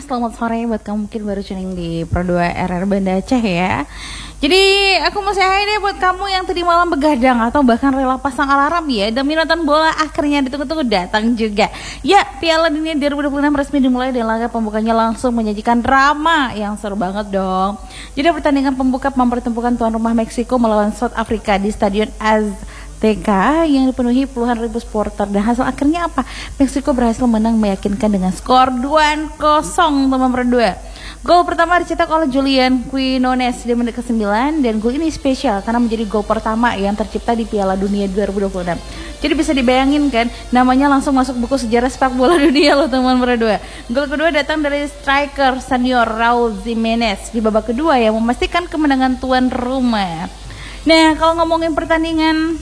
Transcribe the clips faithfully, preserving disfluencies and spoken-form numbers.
selamat sore buat kamu mungkin baru tuning di Pro dua R R Banda Aceh ya. Jadi aku mau say deh buat kamu yang tadi malam begadang atau bahkan rela pasang alarm ya demi nonton bola akhirnya ditunggu-tunggu datang juga. Ya, Piala Dunia dua ribu dua puluh enam resmi dimulai dan laga pembukanya langsung menyajikan drama yang seru banget dong. Jadi pertandingan pembuka mempertemukan tuan rumah Meksiko melawan South Africa di Stadion Azteca yang dipenuhi puluhan ribu supporter, dan hasil akhirnya apa? Meksiko berhasil menang meyakinkan dengan skor dua kosong teman berdua. Gol pertama dicetak oleh Julian Quinones di menit kesembilan, dan gol ini spesial karena menjadi gol pertama yang tercipta di Piala Dunia dua ribu dua puluh enam. Jadi bisa dibayangin kan, namanya langsung masuk buku sejarah sepak bola dunia loh teman berdua. Gol kedua datang dari striker senior Raul Jimenez di babak kedua yang memastikan kemenangan tuan rumah. Nah, kalau ngomongin pertandingan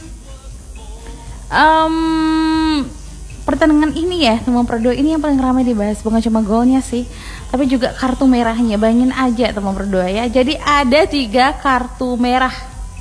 um, pertandingan ini ya teman berdua, ini yang paling ramai dibahas, bukan cuma golnya sih, tapi juga kartu merahnya. Bayangin aja teman berdua ya. Jadi ada tiga kartu merah.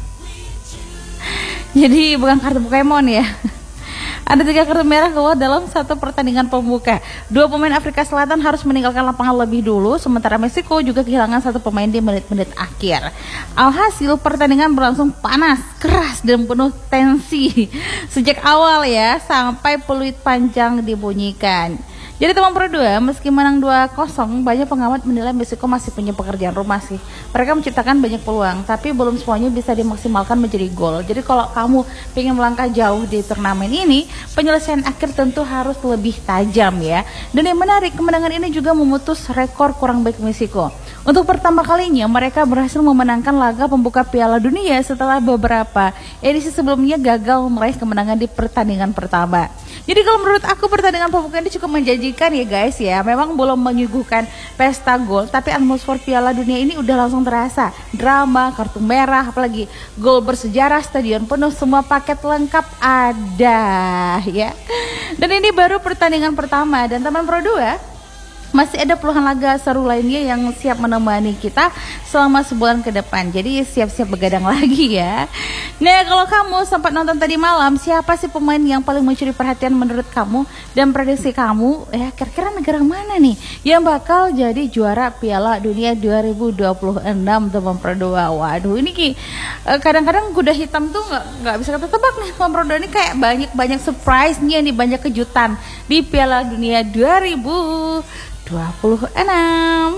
Jadi bukan kartu Pokemon ya. Ada tiga kartu merah keluar dalam satu pertandingan pembuka. Dua pemain Afrika Selatan harus meninggalkan lapangan lebih dulu, sementara Meksiko juga kehilangan satu pemain di menit-menit akhir. Alhasil pertandingan berlangsung panas, keras, dan penuh tensi sejak awal ya, sampai peluit panjang dibunyikan. Jadi teman berdua, meski menang dua kosong, banyak pengamat menilai Meksiko masih punya pekerjaan rumah sih. Mereka menciptakan banyak peluang, tapi belum semuanya bisa dimaksimalkan menjadi gol. Jadi kalau kamu ingin melangkah jauh di turnamen ini, penyelesaian akhir tentu harus lebih tajam ya. Dan yang menarik, kemenangan ini juga memutus rekor kurang baik Meksiko. Untuk pertama kalinya, mereka berhasil memenangkan laga pembuka Piala Dunia setelah beberapa edisi sebelumnya gagal meraih kemenangan di pertandingan pertama. Jadi kalau menurut aku pertandingan pembuka ini cukup menjanjikan ya guys ya. Memang belum menyuguhkan pesta gol, tapi atmosfer Piala Dunia ini udah langsung terasa. Drama, kartu merah, apalagi gol bersejarah, stadion penuh, semua paket lengkap ada ya. Dan ini baru pertandingan pertama, dan teman Pro dua masih ada puluhan laga seru lainnya yang siap menemani kita selama sebulan ke depan. Jadi siap-siap begadang lagi ya. Nah, kalau kamu sempat nonton tadi malam, siapa sih pemain yang paling mencuri perhatian menurut kamu dan prediksi kamu? Ya, kira-kira negara mana nih yang bakal jadi juara Piala Dunia dua ribu dua puluh enam teman Pro dua? Waduh, ini ki kadang-kadang kuda hitam tuh nggak nggak bisa ketebak nih teman Pro dua, ini kayak banyak-banyak surprise-nya nih, banyak kejutan di Piala Dunia dua ribu dua puluh enam.